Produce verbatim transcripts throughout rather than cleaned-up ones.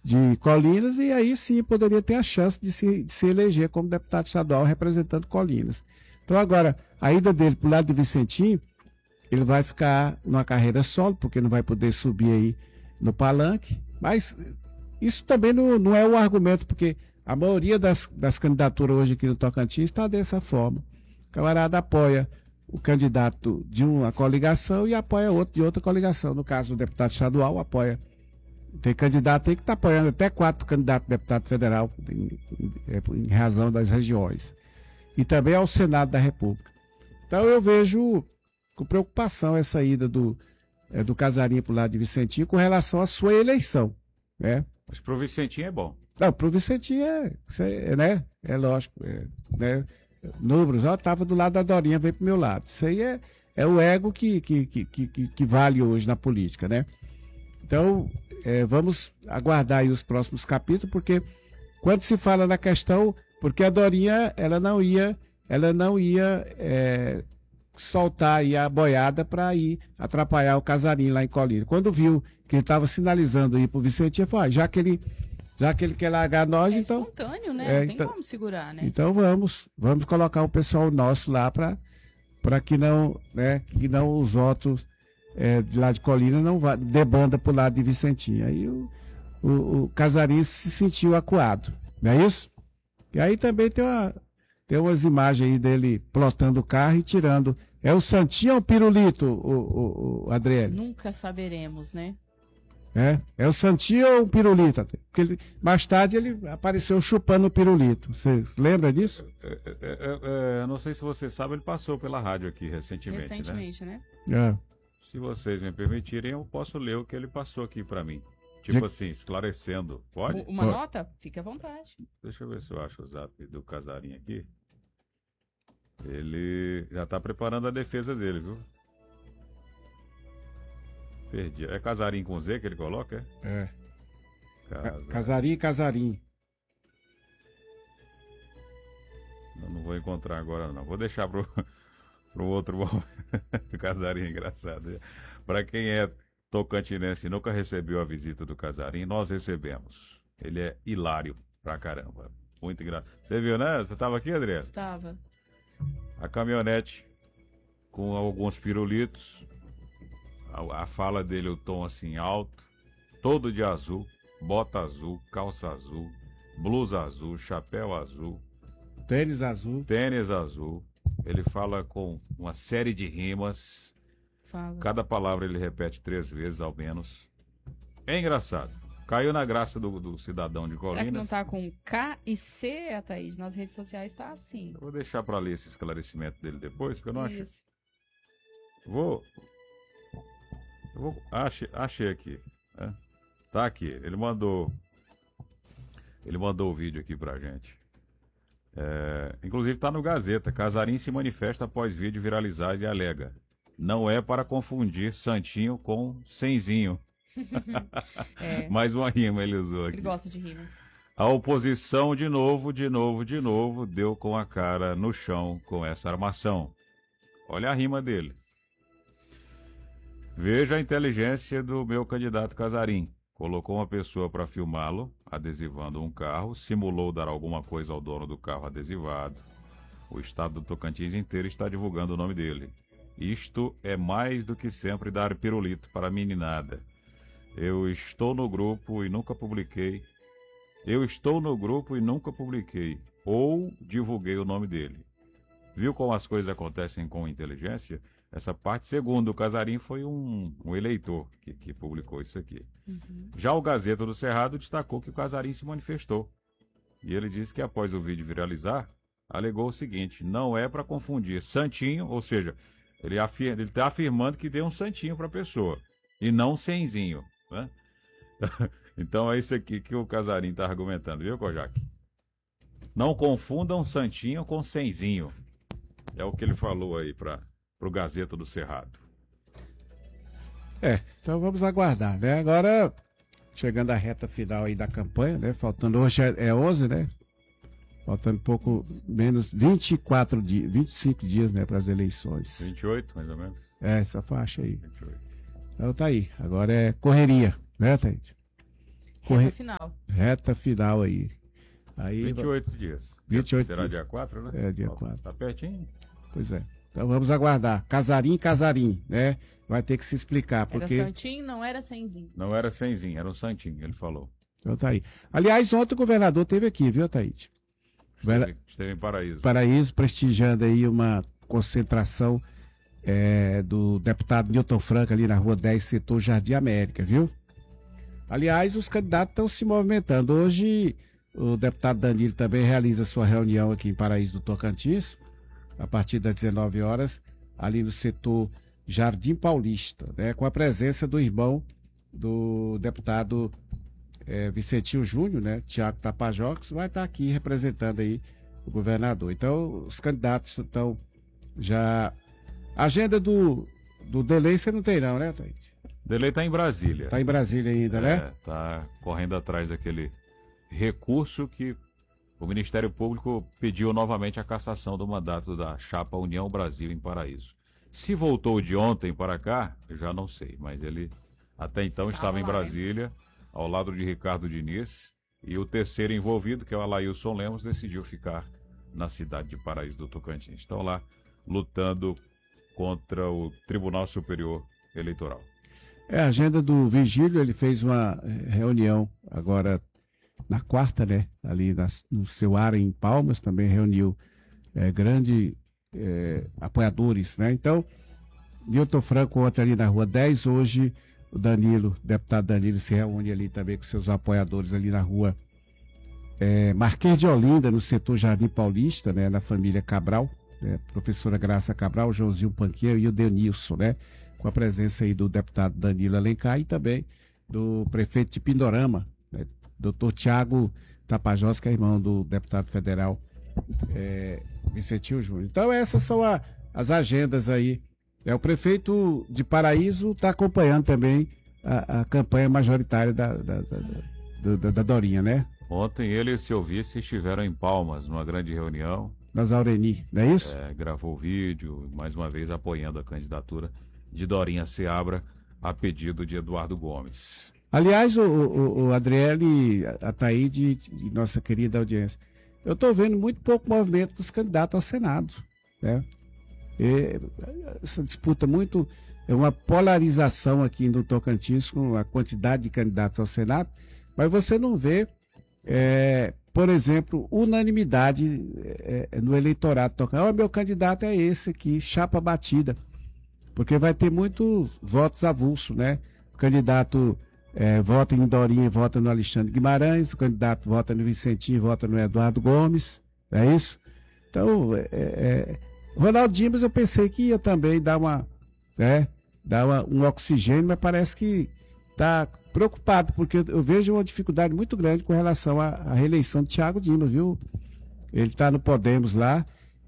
de Colinas, e aí sim poderia ter a chance de se, de se eleger como deputado estadual representando Colinas. Então agora, a ida dele para o lado de Vicentinho, ele vai ficar numa carreira solo, porque não vai poder subir aí no palanque, mas isso também não, não é o argumento, porque a maioria das, das candidaturas hoje aqui no Tocantins está dessa forma. O camarada apoia o candidato de uma coligação e apoia outro de outra coligação. No caso, o deputado estadual apoia. Tem candidato aí que está apoiando até quatro candidatos a deputado federal, em, em, em razão das regiões. E também ao Senado da República. Então eu vejo com preocupação essa ida do, é, do Casarinho para o lado de Vicentinho com relação à sua eleição, né? Mas pro Vicentinho é bom. Não, pro Vicentinho é, é, né? É lógico, é, né? Números, ó, tava do lado da Dorinha, veio pro meu lado. Isso aí é, é o ego que, que, que, que, que vale hoje na política, né? Então, é, vamos aguardar aí os próximos capítulos, porque quando se fala na questão, porque a Dorinha, ela não ia, ela não ia é, soltar aí a boiada para ir atrapalhar o Casarinho lá em Colina. Quando viu que ele estava sinalizando aí pro Vicentinho, falou, ah, já que ele Já que ele quer largar nós, é então... É espontâneo, né? É, não tem então, como segurar, né? Então vamos, vamos colocar o pessoal nosso lá para que não, né, que não os votos é, de lá de Colina não vá, debanda para o lado de Vicentinho. Aí o, o, o Casarinho se sentiu acuado, não é isso? E aí também tem, uma, tem umas imagens aí dele plotando o carro e tirando. É o Santinho ou o Pirulito, o, o, o Adriele? Nunca saberemos, né? É, é o Santinho ou o Pirulito? Porque ele, mais tarde ele apareceu chupando o Pirulito. Você lembra disso? É, é, é, é, não sei se você sabe, ele passou pela rádio aqui recentemente, Recentemente, né? né? É. Se vocês me permitirem, eu posso ler o que ele passou aqui pra mim. Tipo De... assim, esclarecendo. Pode? Uma Pode. nota? Fique à vontade. Deixa eu ver se eu acho o zap do Casarinho aqui. Ele já tá preparando a defesa dele, viu? Perdi. É Casarinho com Z que ele coloca, é? É. Casa... Casarinho e Casarinho. Não, não vou encontrar agora, não. Vou deixar pro, pro outro Casarinho engraçado. Para quem é tocantinense e nunca recebeu a visita do Casarinho, nós recebemos. Ele é hilário pra caramba. Muito engraçado. Você viu, né? Você tava aqui, Adriano? Estava. A caminhonete com alguns pirulitos. A, a fala dele, o tom assim alto, todo de azul, bota azul, calça azul, blusa azul, chapéu azul, Tênis azul. tênis azul. Ele fala com uma série de rimas. Fala. Cada palavra ele repete três vezes, ao menos. É engraçado. Caiu na graça do, do cidadão de Colinas. Será que não tá com K e C, Thaís? Nas redes sociais tá assim. Eu vou deixar para ler esse esclarecimento dele depois, porque eu não achei. Isso. Vou... Eu vou... Achei, achei aqui. Né? Tá aqui. Ele mandou... Ele mandou o vídeo aqui pra gente. É... Inclusive tá no Gazeta. Casarinho se manifesta após vídeo viralizar e alega: não é para confundir Santinho com Senzinho. É. Mais uma rima ele usou aqui. Ele gosta de rima. A oposição de novo, de novo, de novo, deu com a cara no chão com essa armação. Olha a rima dele. Veja a inteligência do meu candidato Casarim. Colocou uma pessoa para filmá-lo, adesivando um carro, simulou dar alguma coisa ao dono do carro adesivado. O estado do Tocantins inteiro está divulgando o nome dele. Isto é mais do que sempre dar pirulito para a meninada. Eu estou no grupo e nunca publiquei. Eu estou no grupo e nunca publiquei. Ou divulguei o nome dele. Viu como as coisas acontecem com inteligência? Essa parte, segundo o Casarim, foi um, um eleitor que, que publicou isso aqui. Uhum. Já o Gazeta do Cerrado destacou que o Casarim se manifestou. E ele disse que após o vídeo viralizar, alegou o seguinte: não é para confundir Santinho, ou seja, ele está afirmando que deu um Santinho para a pessoa, e não Senzinho, né? Então é isso aqui que o Casarim está argumentando, viu, Kojak? Não confundam Santinho com Senzinho. É o que ele falou aí para o Gazeta do Cerrado. É, então vamos aguardar, né? Agora, chegando à reta final aí da campanha, né? Faltando, hoje é, é onze, né? Faltando pouco menos, vinte e quatro dias, vinte e cinco dias, né, para as eleições. vinte e oito, mais ou menos? É, essa faixa aí. vinte e oito. Então tá aí, agora é correria, né, Thaís? corre... Reta final. Reta final aí. aí vinte e oito dias. vinte e oito Será dias. dia quatro, né? É, dia Ó, quatro. Tá pertinho. Pois é. Então vamos aguardar. Casarim, Casarim, né? Vai ter que se explicar, Era porque... santinho, não era cenzinho. Não era cenzinho, era um santinho, ele falou. Então tá aí. Aliás, ontem o governador esteve aqui, viu, Taíde? Esteve, esteve em Paraíso. Paraíso prestigiando aí uma concentração é, do deputado Newton Franco ali na rua dez, setor Jardim América, viu? Aliás, os candidatos estão se movimentando. Hoje, o deputado Danilo também realiza sua reunião aqui em Paraíso do Tocantins, a partir das dezenove horas, ali no setor Jardim Paulista, né, com a presença do irmão do deputado é, Vicentinho Júnior, né, Tiago Tapajós, vai estar aqui representando aí o governador. Então, os candidatos estão já... A agenda do, do Delei você não tem não, né, Taíde? Delei está em Brasília. Está em Brasília ainda, é, né? Está correndo atrás daquele recurso que o Ministério Público pediu novamente a cassação do mandato da chapa União Brasil em Paraíso. Se voltou de ontem para cá, eu já não sei, mas ele até então estava, estava em Brasília, ao lado de Ricardo Diniz, e o terceiro envolvido, que é o Alailson Lemos, decidiu ficar na cidade de Paraíso do Tocantins. Estão lá lutando contra o Tribunal Superior Eleitoral. É, a agenda do Vigílio, ele fez uma reunião agora na quarta, né? Ali na, no seu área em Palmas, também reuniu é, grande é, apoiadores, né? Então, Newton Franco ontem ali na rua dez, hoje o Danilo, o deputado Danilo, se reúne ali também com seus apoiadores ali na rua é, Marquês de Olinda, no setor Jardim Paulista, né? Na família Cabral, né? Professora Graça Cabral, Joãozinho Panqueiro e o Denilson, né? Com a presença aí do deputado Danilo Alencar e também do prefeito de Pindorama, né? doutor Tiago Tapajós, que é irmão do deputado federal é, Vicentinho Júnior. Então essas são a, as agendas aí. É, o prefeito de Paraíso está acompanhando também a, a campanha majoritária da, da, da, da, da Dorinha, né? Ontem ele e seu vice estiveram em Palmas, numa grande reunião. Das Aureni, não é isso? É, gravou vídeo, mais uma vez apoiando a candidatura de Dorinha Seabra a pedido de Eduardo Gomes. Aliás, o, o, o Adriele, a Taíde e nossa querida audiência, eu estou vendo muito pouco movimento dos candidatos ao Senado, né? E essa disputa muito, é uma polarização aqui no Tocantins com a quantidade de candidatos ao Senado, mas você não vê, é, por exemplo, unanimidade é, no eleitorado tocantins. Oh, meu candidato é esse aqui, chapa batida, porque vai ter muitos votos avulsos, né? O candidato É, vota em Dorinha e vota no Alexandre Guimarães, o candidato vota no Vicentinho e vota no Eduardo Gomes, é isso? Então, é, é, Ronaldo Dimas eu pensei que ia também dar uma, né, dar uma, um oxigênio, mas parece que está preocupado, porque eu vejo uma dificuldade muito grande com relação à, à reeleição de Thiago Dimas, viu? Ele está no Podemos lá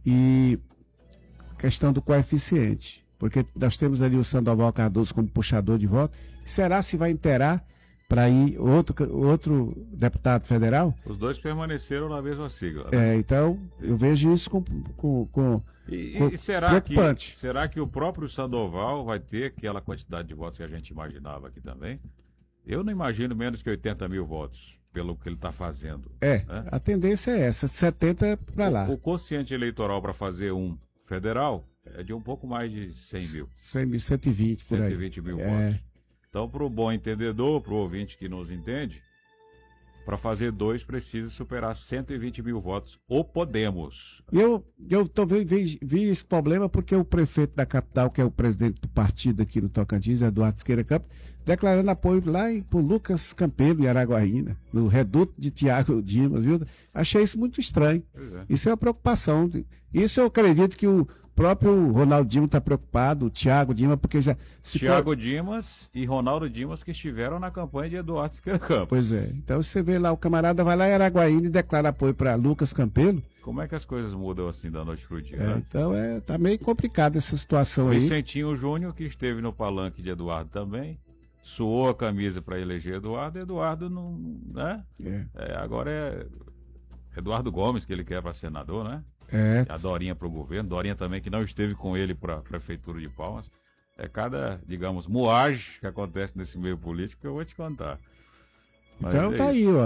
e questão do coeficiente, porque nós temos ali o Sandoval Cardoso como puxador de voto. Será se vai inteirar para ir outro, outro deputado federal? Os dois permaneceram na mesma sigla. Né? É, então, eu vejo isso com, com, com, e, com e será preocupante. Que, será que o próprio Sandoval vai ter aquela quantidade de votos que a gente imaginava aqui também? Eu não imagino menos que oitenta mil votos, pelo que ele está fazendo. É, né? A tendência é essa, setenta para lá. O, o quociente eleitoral para fazer um federal é de um pouco mais de cem mil. cem mil, cento e vinte por aí. cento e vinte mil é. votos. Então, para o bom entendedor, para o ouvinte que nos entende, para fazer dois precisa superar cento e vinte mil votos. Ou Podemos. E eu, eu também vi, vi esse problema porque o prefeito da capital, que é o presidente do partido aqui no Tocantins, Eduardo Siqueira Campos, declarando apoio lá para o Lucas Campelo, em Araguaína, no reduto de Thiago Dimas, viu? Achei isso muito estranho. É. Isso é uma preocupação. Isso eu acredito que o próprio Ronaldo Dimas está preocupado, o Thiago Dimas, porque já... Se Thiago pode... Dimas e Ronaldo Dimas que estiveram na campanha de Eduardo Siqueira Campos. Pois é. Então você vê lá, o camarada vai lá em Araguaína e declara apoio para Lucas Campelo. Como é que as coisas mudam assim da noite pro dia, é, né? Então é, tá meio complicada essa situação aí. Vicentinho Júnior, que esteve no palanque de Eduardo também, suou a camisa para eleger Eduardo, Eduardo não... né? É. É, agora é Eduardo Gomes que ele quer para senador, né? É. A Dorinha para o governo, Dorinha também que não esteve com ele para a prefeitura de Palmas. É cada, digamos, moagem que acontece nesse meio político que eu vou te contar. Mas Então é tá isso. aí, ó.